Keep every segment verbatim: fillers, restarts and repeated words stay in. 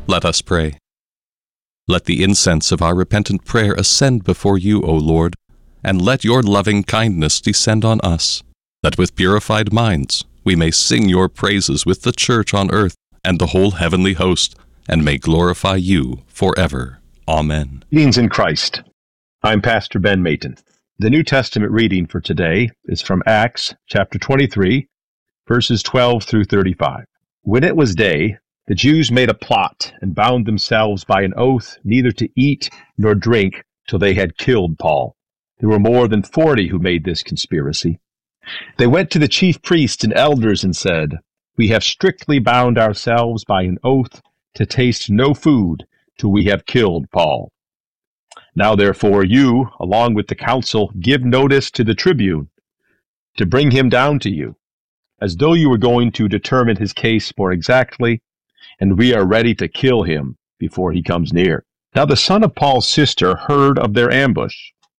Let us pray. Let the incense of our repentant prayer ascend before you, O Lord, and let your loving kindness descend on us, that with purified minds we may sing your praises with the church on earth and the whole heavenly host, and may glorify you forever. Amen. Greetings in Christ. I'm Pastor Ben Mayton. The New Testament reading for today is from Acts chapter twenty-three, verses twelve through thirty-five. When it was day, the Jews made a plot and bound themselves by an oath neither to eat nor drink till they had killed Paul. There were more than forty who made this conspiracy. They went to the chief priests and elders and said, "We have strictly bound ourselves by an oath to taste no food till we have killed Paul. Now therefore you, along with the council, give notice to the tribune to bring him down to you, as though you were going to determine his case more exactly, and we are ready to kill him before he comes near." Now the son of Paul's sister heard of their ambush.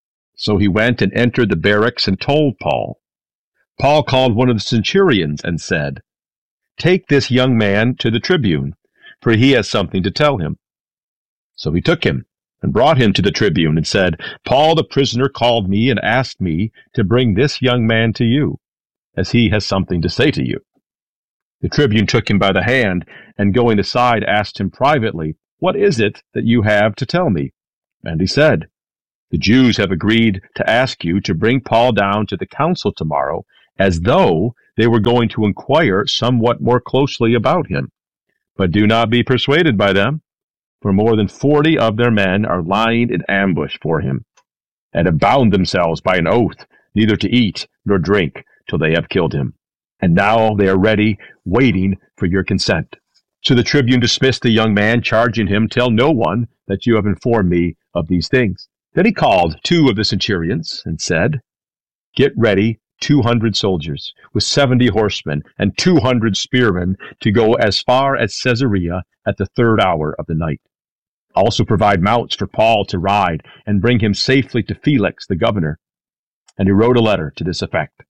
So he went and entered the barracks and told Paul. Paul called one of the centurions and said, "Take this young man to the tribune, for he has something to tell him." So he took him and brought him to the tribune and said, "Paul the prisoner called me and asked me to bring this young man to you, as he has something to say to you." The tribune took him by the hand, and going aside asked him privately, "What is it that you have to tell me?" And he said, "The Jews have agreed to ask you to bring Paul down to the council tomorrow, as though they were going to inquire somewhat more closely about him. But do not be persuaded by them, for more than forty of their men are lying in ambush for him, and have bound themselves by an oath neither to eat nor drink till they have killed him. And now they are ready, waiting for your consent." So the tribune dismissed the young man, charging him, "Tell no one that you have informed me of these things." Then he called two of the centurions and said, "Get ready two hundred soldiers with seventy horsemen and two hundred spearmen to go as far as Caesarea at the third hour of the night. Also provide mounts for Paul to ride and bring him safely to Felix the governor." And he wrote a letter to this effect: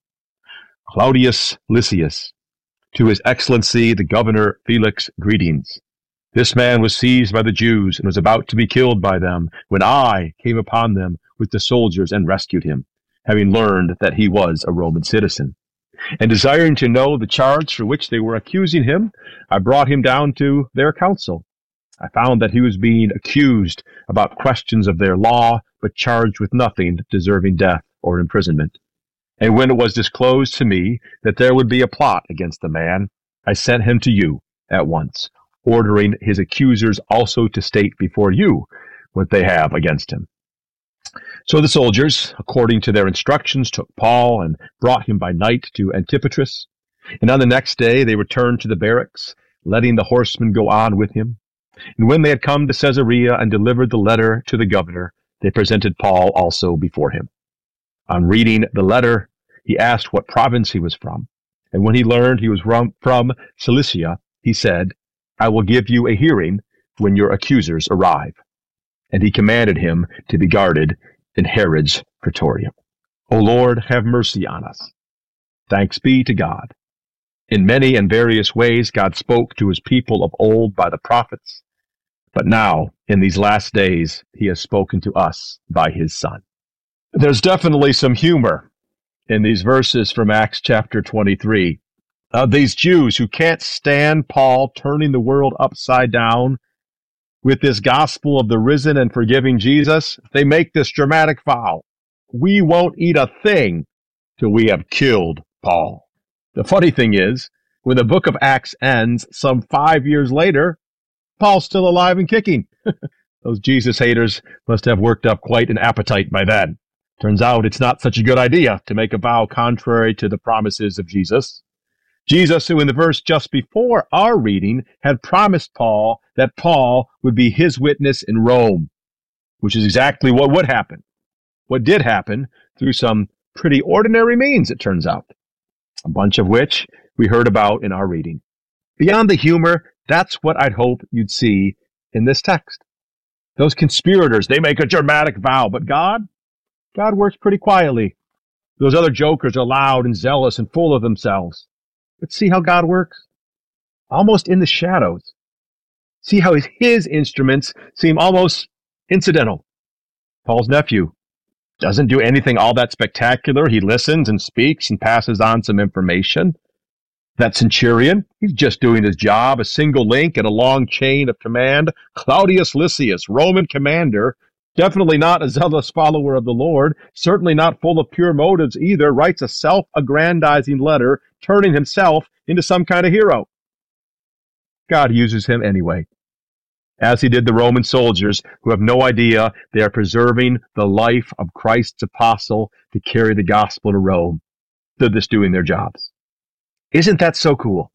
"Claudius Lysias, to His Excellency the Governor Felix, greetings. This man was seized by the Jews and was about to be killed by them, when I came upon them with the soldiers and rescued him, having learned that he was a Roman citizen. And desiring to know the charge for which they were accusing him, I brought him down to their council. I found that he was being accused about questions of their law, but charged with nothing deserving death or imprisonment. And when it was disclosed to me that there would be a plot against the man, I sent him to you at once, ordering his accusers also to state before you what they have against him." So the soldiers, according to their instructions, took Paul and brought him by night to Antipatris. And on the next day they returned to the barracks, letting the horsemen go on with him. And when they had come to Caesarea and delivered the letter to the governor, they presented Paul also before him. On reading the letter, he asked what province he was from. And when he learned he was from, from Cilicia, he said, "I will give you a hearing when your accusers arrive." And he commanded him to be guarded in Herod's praetorium. O Lord, have mercy on us. Thanks be to God. In many and various ways God spoke to his people of old by the prophets, but now, in these last days, he has spoken to us by his Son. There's definitely some humor in these verses from Acts chapter twenty-three. Uh, these Jews who can't stand Paul turning the world upside down with this gospel of the risen and forgiving Jesus, they make this dramatic vow: "We won't eat a thing till we have killed Paul." The funny thing is, when the book of Acts ends some five years later, Paul's still alive and kicking. Those Jesus haters must have worked up quite an appetite by then. Turns out it's not such a good idea to make a vow contrary to the promises of Jesus. Jesus, who in the verse just before our reading had promised Paul that Paul would be his witness in Rome, which is exactly what would happen. What did happen through some pretty ordinary means, it turns out, a bunch of which we heard about in our reading. Beyond the humor, that's what I'd hope you'd see in this text. Those conspirators, they make a dramatic vow, but God? God works pretty quietly. Those other jokers are loud and zealous and full of themselves. But see how God works? Almost in the shadows. See how his, his instruments seem almost incidental. Paul's nephew doesn't do anything all that spectacular. He listens and speaks and passes on some information. That centurion, he's just doing his job, a single link in a long chain of command. Claudius Lysias, Roman commander, definitely not a zealous follower of the Lord, certainly not full of pure motives either, writes a self-aggrandizing letter, turning himself into some kind of hero. God uses him anyway, as he did the Roman soldiers who have no idea they are preserving the life of Christ's apostle to carry the gospel to Rome. They're just doing their jobs. Isn't that so cool?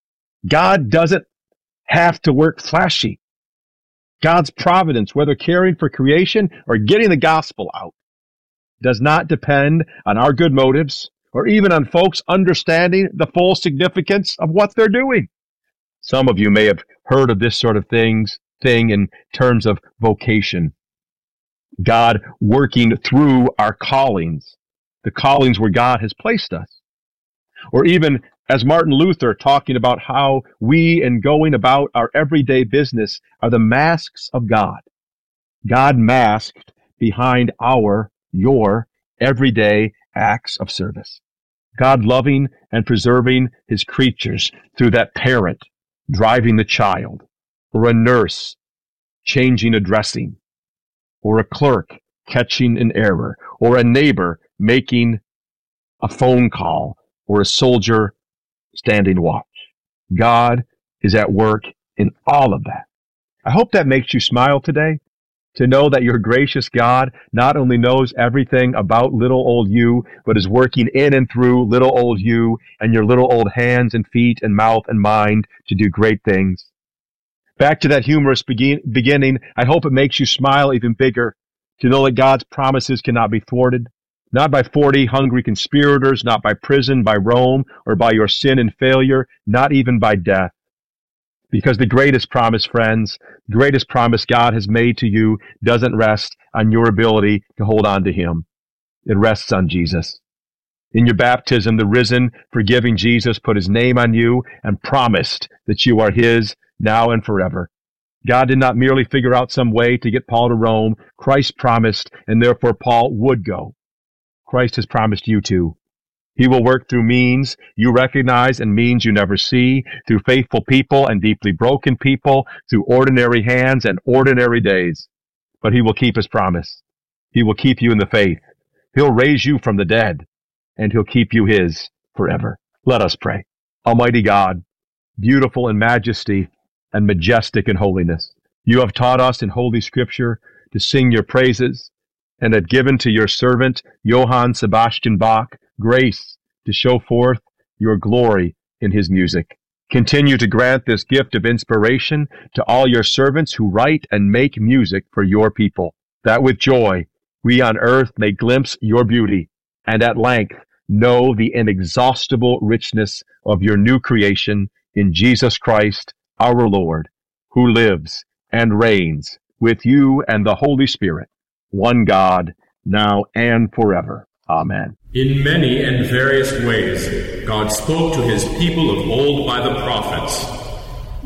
God doesn't have to work flashy. God's providence, whether caring for creation or getting the gospel out, does not depend on our good motives or even on folks understanding the full significance of what they're doing. Some of you may have heard of this sort of things, thing in terms of vocation. God working through our callings, the callings where God has placed us. Or even as Martin Luther talking about how we, in going about our everyday business, are the masks of God. God masked behind our, your, everyday acts of service. God loving and preserving his creatures through that parent driving the child, or a nurse changing a dressing, or a clerk catching an error, or a neighbor making a phone call, or a soldier standing watch. God is at work in all of that. I hope that makes you smile today, to know that your gracious God not only knows everything about little old you, but is working in and through little old you and your little old hands and feet and mouth and mind to do great things. Back to that humorous begin- beginning, I hope it makes you smile even bigger, to know that God's promises cannot be thwarted. Not by forty hungry conspirators, not by prison, by Rome, or by your sin and failure, not even by death. Because the greatest promise, friends, the greatest promise God has made to you doesn't rest on your ability to hold on to him. It rests on Jesus. In your baptism, the risen, forgiving Jesus put his name on you and promised that you are his now and forever. God did not merely figure out some way to get Paul to Rome. Christ promised, and therefore Paul would go. Christ has promised you too. He will work through means you recognize and means you never see, through faithful people and deeply broken people, through ordinary hands and ordinary days. But he will keep his promise. He will keep you in the faith. He'll raise you from the dead, and he'll keep you his forever. Let us pray. Almighty God, beautiful in majesty and majestic in holiness, you have taught us in Holy Scripture to sing your praises, and have given to your servant, Johann Sebastian Bach, grace to show forth your glory in his music. Continue to grant this gift of inspiration to all your servants who write and make music for your people, that with joy we on earth may glimpse your beauty, and at length know the inexhaustible richness of your new creation in Jesus Christ our Lord, who lives and reigns with you and the Holy Spirit, one God, now and forever. Amen. In many and various ways, God spoke to his people of old by the prophets.